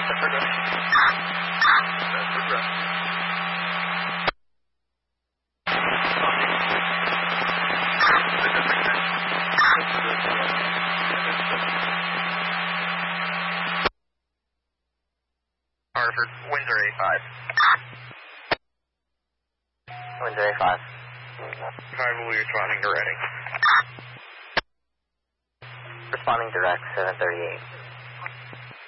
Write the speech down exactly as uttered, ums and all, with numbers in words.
Hartford, Windsor A five. Windsor A five. five will be responding to ready. Responding direct, seven thirty-eight.